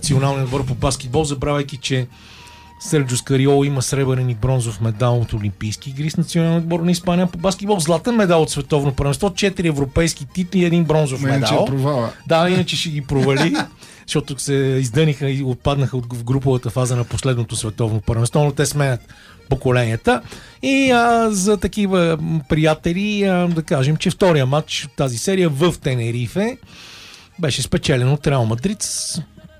националния отбор по баскетбол, забравяйки, че Серджио Скариоло има сребърен и бронзов медал от Олимпийски игри с националния отбор на Испания по баскетбол, златен медал от световно първенство, 4 европейски титли и 1 бронзов медал. Да, иначе ще ги провали, защото се издъниха и отпаднаха в груповата фаза на последното световно първенство, но те сменят поколенията. И за такива приятели да кажем, че втория матч от тази серия в Тенерифе беше спечелен от Реал Мадрид с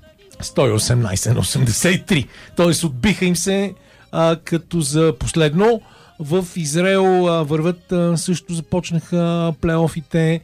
118 на 83. Тоест отбиха им се, като за последно. В Израел върват, също започнаха плейофите.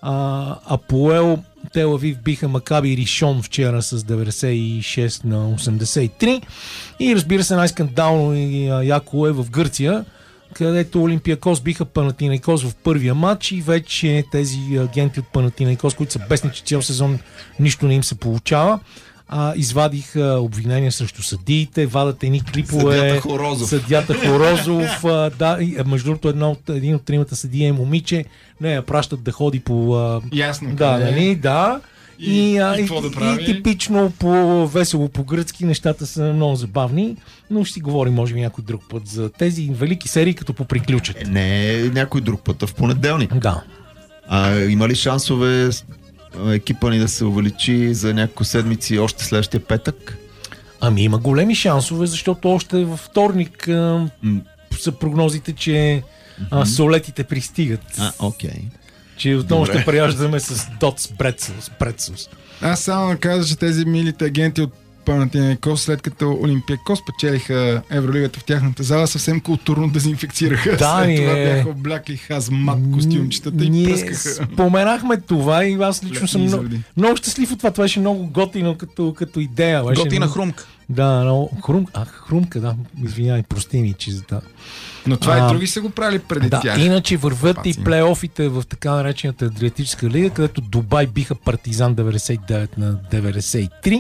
Апоел Тел Авив биха Макаби Ришон вчера с 96 на 83. И разбира се, най-скандално и яко е в Гърция, където Олимпиакос биха Панатинайкос в първия матч и вече тези агенти от Панатинайкос, които са бесни, че цял сезон нищо не им се получава, извадих обвинения срещу съдиите, вадат едни клипове. Съдията Хорозов. Да, между другото, един от тримата съдии е момиче. Не, я пращат да ходи по... Ясно. Да, нали, да. И типично весело по-гръцки нещата са много забавни, но ще си говорим може би някой друг път за тези велики серии, като поприключат. Не, някой друг път, в понеделник. Да. Има ли шансове екипа ни да се увеличи за няколко седмици още следващия петък? Ами има големи шансове, защото още във вторник са прогнозите, че солетите пристигат. Окей. Че отново ще прияждаме с Дотс Брецелс. Аз само да кажа, че тези милите агенти от Панатинайкос, след като Олимпиакос печелиха Евролигата в тяхната зала, съвсем културно дезинфекцираха. Да, след това бяха облякли хазмат костюмчетата и пръскаха. Споменахме това и аз лично съм много щастлив от това. Това беше много готино като идея. Готина хрумка. Да, много хрумка, да. Извинявай, прости ми, че за това. Но това и други са го правили преди тях. Иначе върват и плейофите в така наречената Адриатическа лига, където Дубай биха Партизан 99 на 93.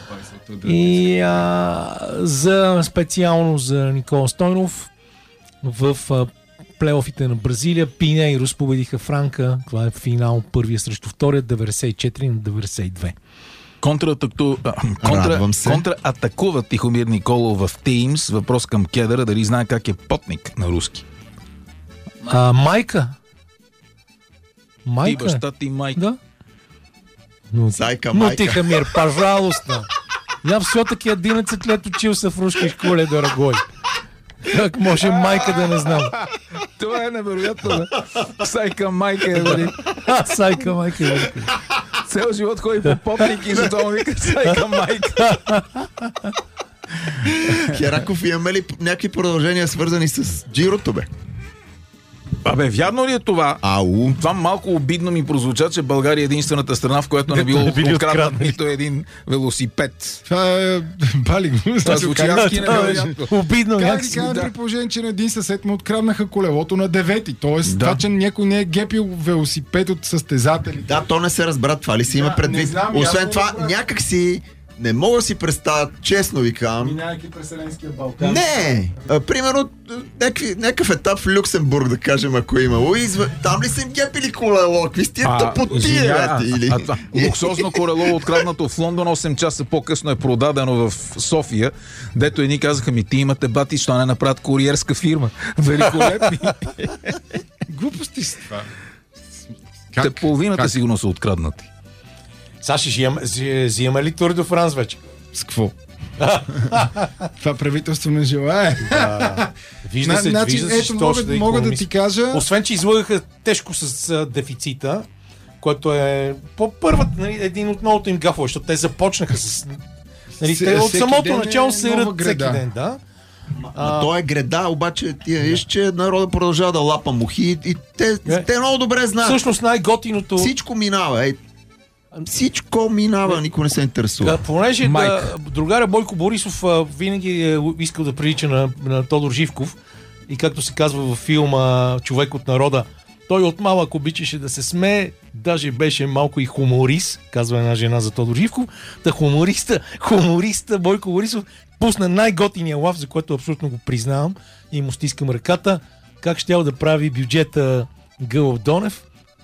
И специално за Никола Стойнов в плейофите на Бразилия Пинейрос победиха Франка. Това е финал първия срещу втория, 94 на 92. Контратакува Тихомир Николов в Teams. Въпрос към Кедъра, дали знае как е потник на руски. Майка. Ти баща ти майка. Да. Зайка но майка. Тихомир, пожалуйста. Я все-таки 11 лет учился в русской школе, дорогой. Как може майка да не знам? Това е невероятно. Сайка майка е велик. Сайка майка е велик. Цел живот ходи по попник и затова му вика сайка майка. Хераков, имаме ли някакви продължения свързани с Джирото, бе? Абе, вярно ли е това? Ау. Това малко обидно ми прозвуча, че България е единствената страна, в която не било откраднат нито един велосипед. Това е балик. Това звучи адски невероятно. Обидно. Как ти кажа при положение, че на един съсед му откраднаха колелото на 9-ти. Тоест, това, че някой не е гепил велосипед от състезатели. Да, то не се разбра това ли си има предвид. Освен това, някак си не мога да си представя, честно ви казвам. Минайки през Еленския Балкан. Не! Примерно, някакъв етап в Люксембург, да кажем, ако е имало. Там ли са им гепили колело? Какви сте тъпоти, или? Луксозно колело, откраднато в Лондон, 8 часа по-късно е продадено в София, дето едни казаха ми, ти имате бати, що не направят куриерска фирма. Великолепни. Глупости с това. Половината сигурно са откраднати. Саши, ще взимаме ли Тур де Франс вече? С какво? Това правителство не желае. Вижда се, мога да ти кажа... Освен, че излъгаха тежко с дефицита, което е по-първата, един от новото им гафове, защото те започнаха с... Те от самото начало се ръд всеки ден, да. То е греда, обаче ти виж, че народа продължава да лапа мухи и те много добре знаят. Всъщност най-готиното... Всичко минава, всичко минава, никой не се интересува. Понеже другаря Бойко Борисов винаги е искал да прилича на Тодор Живков и както се казва във филма Човек от народа, той от малък обичаше да се смее, даже беше малко и хуморист, казва една жена за Тодор Живков. Та хумориста Бойко Борисов пусна най-готиния лав, за което абсолютно го признавам и му стискам ръката, как щял да прави бюджета Гълъб Донев.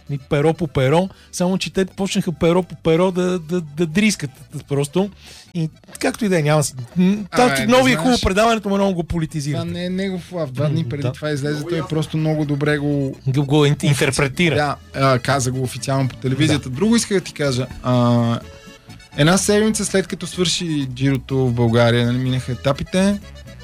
перо по перо, само че те почнаха перо по перо да дрискат просто. И както и да е, няма. Новия хубаво предаването му много го политизира. Това не е негов лав. 2 дни преди това излезе, той просто много добре го интерпретира. Да, каза го официално по телевизията. Да. Друго исках да ти кажа. Една седмица след като свърши Джирото в България, нали, минаха етапите,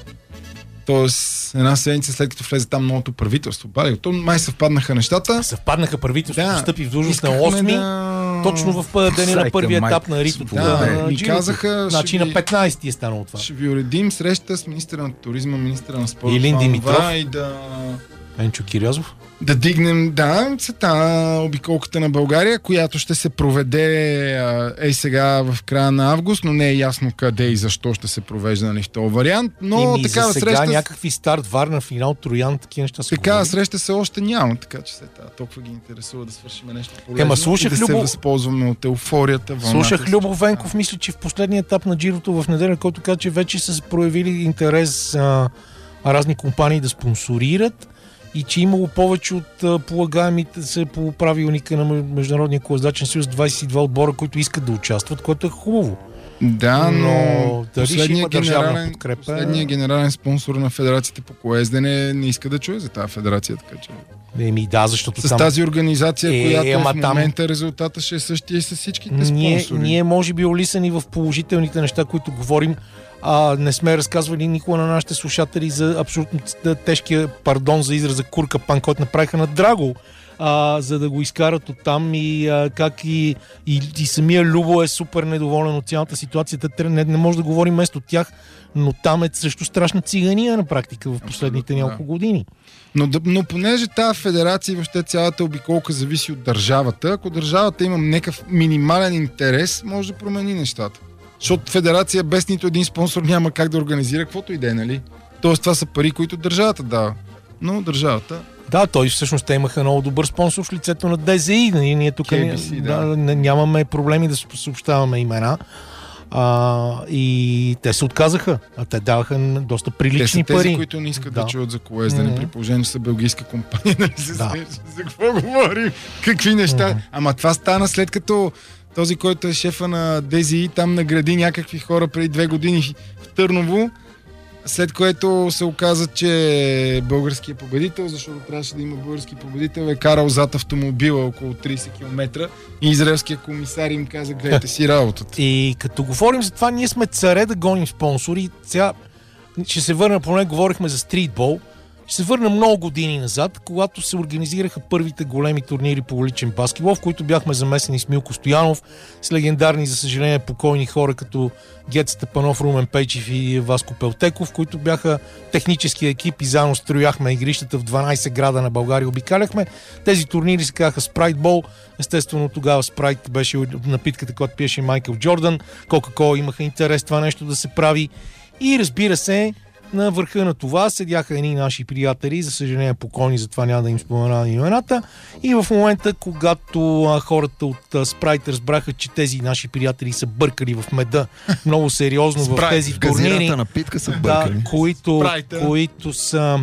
тоест една седмица след като влезе там новото правителство. То май съвпаднаха нещата. Съвпаднаха правителството, встъпи в длъжност на 8-ми, точно в деня на първия етап на ритото. Ми казаха, значи на 15-ти е станало това. Ще ви уредим среща с министъра на туризма, министъра на спорта Илин Димитров и да... Енчо Кирязов. Да дигнем, обиколката на България, която ще се проведе сега в края на август, но не е ясно къде и защо ще се провежда, нали, в този вариант. Но такава за сега среща... някакви старт, Варна, финал, Троян, такива неща се такава среща се още няма, така че толкова ги интересува да свършим нещо полезно и да се възползваме от еуфорията. Слушах Любо Венков, мисля, че в последния етап на Джирото в неделя, който каза, че вече са проявили интерес разни компании да спонсорират и че имало повече от полагаемите се по правилника на Международния колездачен съюз 22 отбора, които искат да участват, което е хубаво. Да, но последният генерален спонсор на федерацията по колездене не иска да чуе за тази федерация, така че... защото с тази организация, която в момента резултата ще е същия и с всичките спонсори. Ние може би олисани в положителните неща, които говорим, не сме разказвали никога на нашите слушатели за абсолютно тежкия, пардон за израза, курка-пан, който направиха на Драго, за да го изкарат оттам и как и самия Любо е супер недоволен от цялата ситуация. Не може да говорим вместо тях, но там е също страшна цигания на практика в последните няколко години. Но понеже тази федерация и въобще цялата обиколка зависи от държавата, ако държавата има някакъв минимален интерес, може да промени нещата. Защото федерация без нито един спонсор няма как да организира каквото и да е, нали? Тоест това са пари, които държавата дава. Но държавата... Да, той всъщност те имаха много добър спонсор в лицето на ДЗИ. Ние тук нямаме проблеми да съобщаваме имена. И те се отказаха. Те даваха доста прилични пари. Те са тези, които не искат да чуят за колездене, при положение, че са белгийска компания. Нали се за какво говорим? Какви неща? Ама това стана след като този, който е шефа на ДЗИ, там награди някакви хора преди 2 години в Търново, след което се оказа, че българският победител, защото трябваше да има български победител, е карал зад автомобила около 30 км и израелският комисар им каза, гледайте си работата. И като говорим за това, ние сме царе да гоним спонсори. Сега ще се върна, поне говорихме за стритбол, ще се върна много години назад, когато се организираха първите големи турнири по личен баскетбол, в които бяхме замесени с Милко Стоянов, с легендарни, за съжаление, покойни хора като Гет Степанов, Румен Пейчев и Васко Пелтеков, които бяха технически екип и заедно строяхме игрищата в 12 града на България, обикаляхме. Тези турнири се казаха Спрайтбол. Естествено, тогава Спрайт беше напитката, която пиеше Майкъл Джордан. Кока-кола имаха интерес това нещо да се прави. И разбира се, на върха на това седяха едни наши приятели, за съжаление покойни, затова няма да им споменавам имената. И в момента, когато хората от Спрайт разбраха, че тези наши приятели са бъркали в меда много сериозно в тези турнири, напитка са бъркали. Които са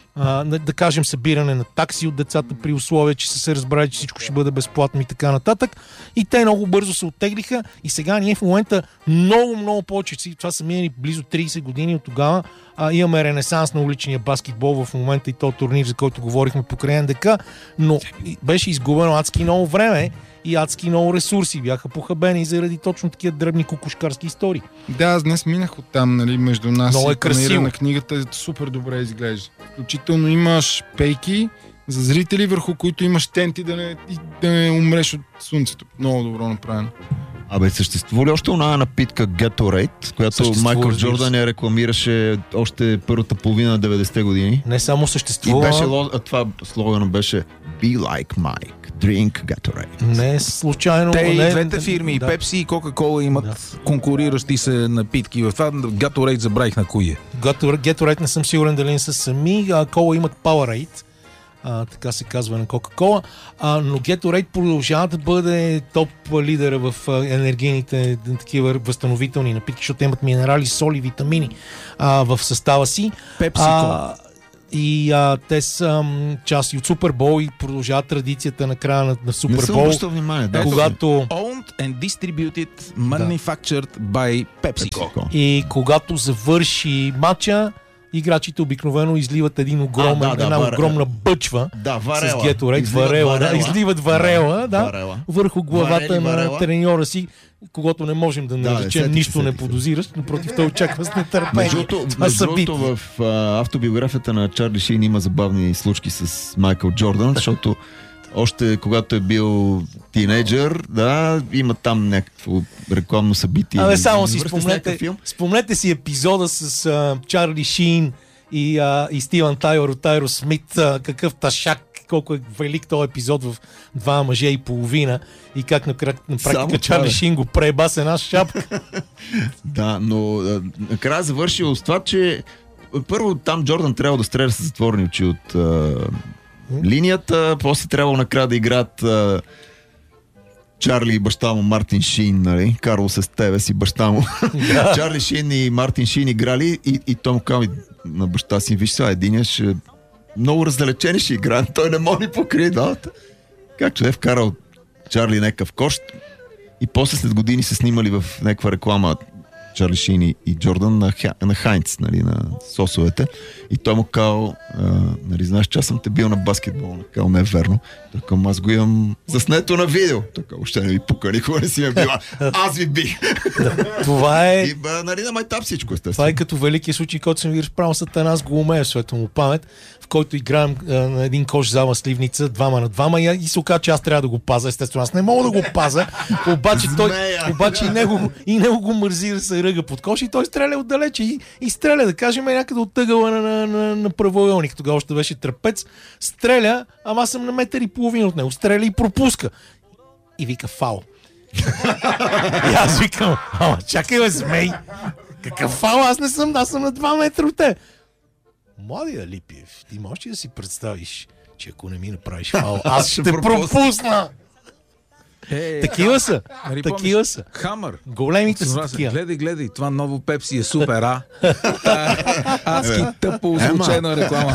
да кажем събиране на такси от децата при условие, че са се разбрали, че всичко ще бъде безплатно и така нататък. И те много бързо се оттеглиха и сега ние в момента много повече, това са минали близо 30 години от тогава, имаме ренесанс на уличния баскетбол в момента и то турнир, за който говорихме покрай НДК, но беше изгубено адски много време и адски много ресурси бяха похабени заради точно такива дребни кукушкарски истории. Да, аз днес минах оттам, нали, между нас и панера на книгата, супер добре изглежда. Включително имаш пейки за зрители, върху които имаш тенти да не умреш от слънцето. Много добро направено. Съществува ли още оная напитка Gatorade, която Майкъл Джордан я рекламираше още първата половина на 90-те години? Не само съществува. И беше, това слогана беше Be like Mike, drink Gatorade. Не случайно. Те и двете фирми, Пепси и Кока-кола имат конкуриращи се напитки. В това Gatorade забравих на кои е. Gatorade не съм сигурен дали не са сами, кола имат Powerade. Така се казва на Кока-кола, но Gatorade продължава да бъде топ лидера в енергийните такива възстановителни напитки, защото имат минерали, соли, витамини в състава си. Пепси-кола. И те са част и от Супербол и продължават традицията на края на Супербол. Не съм обръщал внимание. Да, когато... Owned and distributed, manufactured by PepsiCo. И когато завърши матча, играчите обикновено изливат огромна бъчва с Геторейт, варела. Изливат варела върху главата на треньора си, когато не можем да наречем нищо не подозираш, напротив, той очаква с нетърпение. Между другото, в автобиографията на Чарли Шин има забавни случки с Майкъл Джордан, защото още когато е бил тинейджър, има там някакво рекламно събитие. Само си спомнете си епизода с Чарли Шин и Стивън Тайлър от Аеросмит, какъв ташак, колко е велик този епизод в 2 мъже и половина и как на практика Чарли Шин го преба с една шапка. Да, но накрая завършил с това, че първо там Джордан трябва да стреля с затворени очи от линията, после трябвало накрая да играят Чарли и баща му Мартин Шин, нали? Карлос Естевес и баща му. Чарли Шин и Мартин Шин играли и той му казва на баща си, виж сега, единия ще много раздалечени ще играе, той не може да покрие далата. Както е вкарал Чарли някакъв кощ и после след години се снимали в някаква реклама Чарли Шин и Джордан на Хайнц, нали, на сосовете. И той му казал, нали, знаеш, че аз съм те бил на баскетбол. Казал, не е верно. Той казал, аз го имам заснето на видео. Той казал, още не ви пука, никога не си ме била. Аз ви бих. Това е... И, нали, на майтап всичко, естествено. Това е като великия случай, който съм ви разправил с Атанас Голомеев, светла му памет, в който играем на един кош зала сливница, 2 на 2 и се оказа, че аз трябва да го паза. Естествено, аз не мога да го паза, обаче и него го мързи да се ръга под кош и той стреля отдалече и стреля, да кажем, някъде от тъгъла на правоъгълник. Тогава още беше трапец. Стреля, ама аз съм на 1,5 метра от него. Стреля и пропуска. И вика фаул. И аз викам, чакай бе, змей. Какъв фаул? Аз съм на 2 метра от те. Младия Липиев, ти можеш ли да си представиш, че ако не ми направиш фаул, аз ще пропусна. Такива са. Такива са. Хамър. Големите са такива. Гледай, това ново Пепси е супер, Адски тъпо озвучена реклама.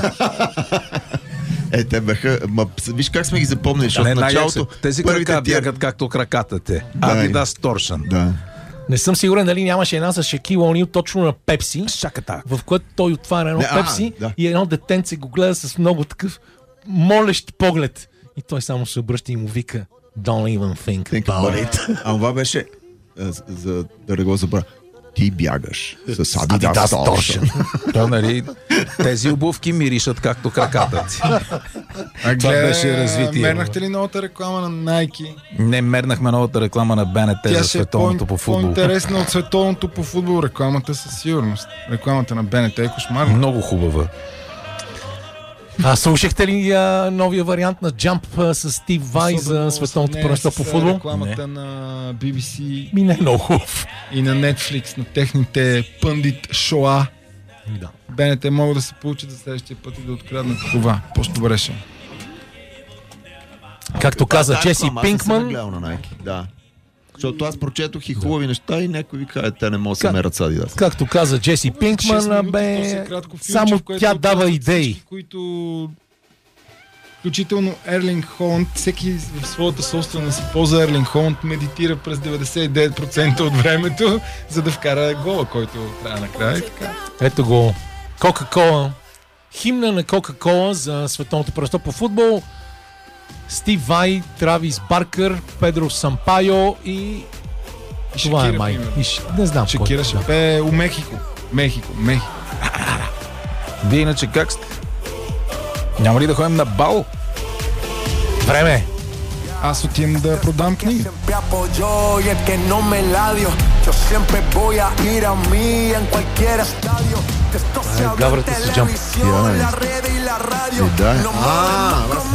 Те бяха... Виж как сме ги запомнили, защото в началото... Тези крака бягат както краката те. Adidas Torsion. Да. Не съм сигурен дали нямаше една с Шакил О'Нил точно на Пепси, в което той отваря едно Пепси и едно детенце го гледа с много такъв молещ поглед. И той само се обръща и му вика Don't even think about it. А това беше, за да не го забравя, ти бягаш с Adidas Torsion. Нали, тези обувки миришат както краката ти. Това беше развитие. Мернахте ли новата реклама на Nike? Не мернахме новата реклама на БНТ за световното по футбол. По-интересна от световното по футбол рекламата със сигурност. Рекламата на БНТ е кошмарна. Много хубава. Слушахте ли новия вариант на Jump с Стив Вай за световното първенство по футбол? Рекламата на BBC не е много хубав. И на Netflix, на техните пъндит шоа. Да. БНТ могат да се получат за следващия път и да откраднат това. По-добре ще. Както каза Джеси Пинкман. Да. Защото аз прочетох и хубави неща и някой ви казва, те не могат да се мерят с Адидас. Както каза Джеси Пинкман, само тя дава идеи. Които включително Ерлинг Холанд, всеки в своята собствена си полза Ерлинг Холанд медитира през 99% от времето, за да вкара гола, който трябва накрая. Ето го. Кока-кола. Химна на Кока-кола за световното първенство по футбол. Стив Вай, Травис Баркър, Педро Сампайо и това е май. Не знам. Шакира ще пее у Мехико. Мехико. Вие иначе как сте? Няма ли да ходим на бал? Време. Аз отивам да продам книги. Гаврата с Jump.